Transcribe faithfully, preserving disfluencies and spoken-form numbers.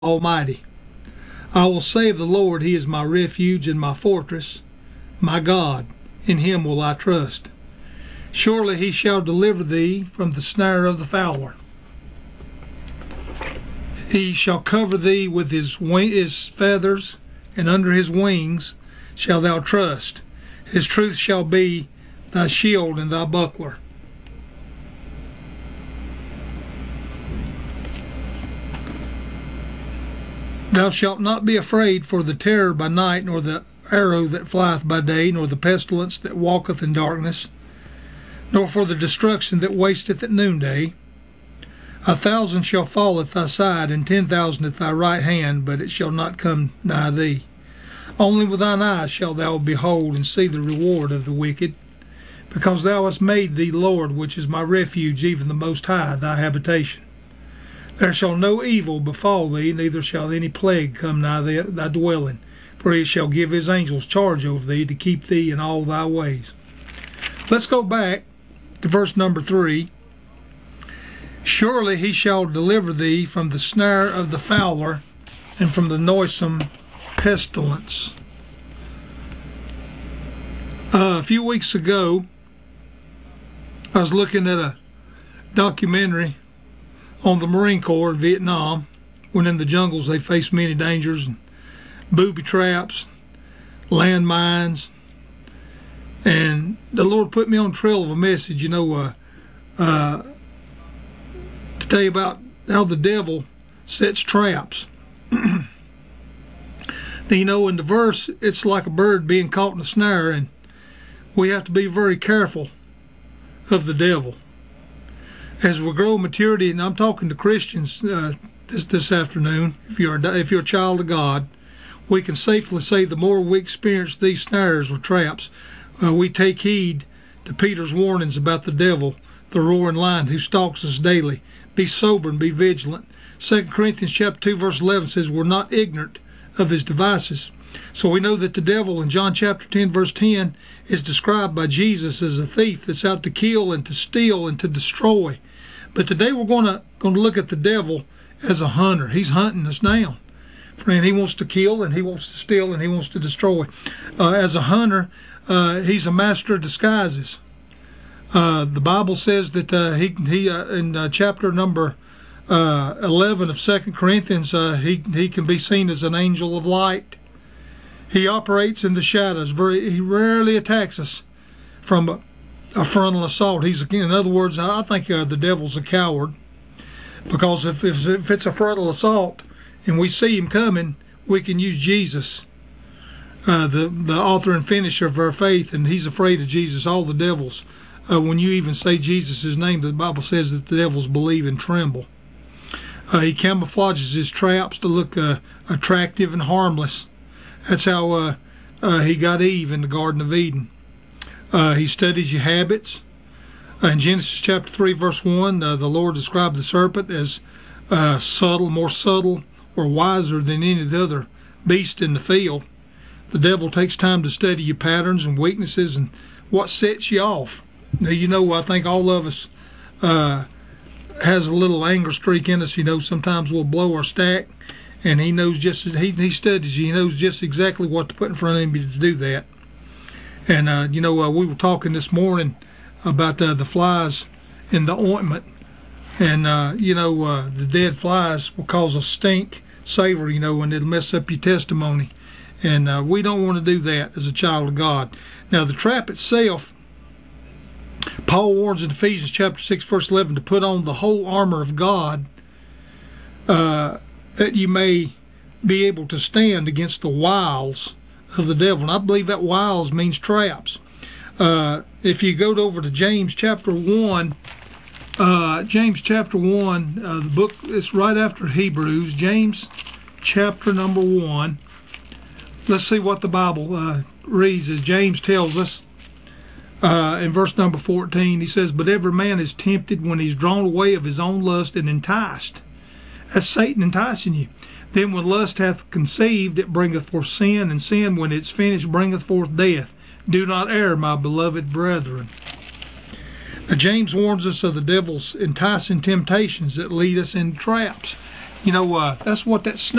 Almighty. I will say of the Lord, He is my refuge and my fortress, my God, in Him will I trust. Surely He shall deliver thee from the snare of the fowler. He shall cover thee with his, wing, his feathers, and under His wings shalt thou trust. His truth shall be thy shield and thy buckler. Thou shalt not be afraid for the terror by night, nor the arrow that flieth by day, nor the pestilence that walketh in darkness, nor for the destruction that wasteth at noonday. A thousand shall fall at thy side, and ten thousand at thy right hand, but it shall not come nigh thee. Only with thine eyes shalt thou behold and see the reward of the wicked, because thou hast made thee Lord, which is my refuge, even the Most High, thy habitation. There shall no evil befall thee, neither shall any plague come nigh thy, thy dwelling. For He shall give His angels charge over thee, to keep thee in all thy ways. Let's go back to verse number three. Surely He shall deliver thee from the snare of the fowler, and from the noisome pestilence. Uh, a few weeks ago, I was looking at a documentary on the Marine Corps in Vietnam, when in the jungles they faced many dangers, and booby traps, landmines, and the Lord put me on the trail of a message, you know, uh, uh, to tell you about how the devil sets traps. Now, you know, in the verse, it's like a bird being caught in a snare, and we have to be very careful of the devil. As we grow in maturity, and I'm talking to Christians uh, this this afternoon, if you're a, if you're a child of God, we can safely say the more we experience these snares or traps, uh, we take heed to Peter's warnings about the devil, the roaring lion who stalks us daily. Be sober and be vigilant. Second Corinthians chapter two verse eleven says we're not ignorant of his devices. So we know that the devil in John chapter ten verse ten is described by Jesus as a thief that's out to kill and to steal and to destroy. But today we're going to going to look at the devil as a hunter. He's hunting us down. Friend, he wants to kill, and he wants to steal, and he wants to destroy. Uh, as a hunter, uh, he's a master of disguises. Uh, the Bible says that uh, he he uh, in uh, chapter number uh, eleven of Second Corinthians, uh, he he can be seen as an angel of light. He operates in the shadows. Very, he rarely attacks us from a, a frontal assault. He's, in other words, I think uh, the devil's a coward, because if, if if it's a frontal assault and we see him coming, we can use Jesus, uh, the the author and finisher of our faith, and he's afraid of Jesus. All the devils, uh, when you even say Jesus' name, the Bible says that the devils believe and tremble. Uh, he camouflages his traps to look uh, attractive and harmless. That's how uh, uh, he got Eve in the Garden of Eden. Uh, he studies your habits. Uh, in Genesis chapter three, verse one, uh, the Lord described the serpent as uh, subtle, more subtle or wiser than any of the other beasts in the field. The devil takes time to study your patterns and weaknesses and what sets you off. Now, you know, I think all of us uh, has a little anger streak in us. You know, sometimes we'll blow our stack. And he knows just he he studies you. He knows just exactly what to put in front of him to do that. And uh, you know, uh, we were talking this morning about uh, the flies in the ointment, and uh, you know, uh, the dead flies will cause a stink savor, you know, and it'll mess up your testimony. And uh, we don't want to do that as a child of God. Now, the trap itself, Paul warns in Ephesians chapter six, verse eleven, to put on the whole armor of God. Uh, that you may be able to stand against the wiles of the devil. And I believe that wiles means traps. Uh, if you go over to James chapter one, uh, James chapter one, uh, the book is right after Hebrews, James chapter number one. Let's see what the Bible uh, reads as James tells us. Uh, in verse number fourteen, he says, "But every man is tempted when he's drawn away of his own lust and enticed." That's Satan enticing you. "Then when lust hath conceived, it bringeth forth sin, and sin, when it's finished, bringeth forth death. Do not err, my beloved brethren." Now, James warns us of the devil's enticing temptations that lead us into traps. You know, uh, that's what that snake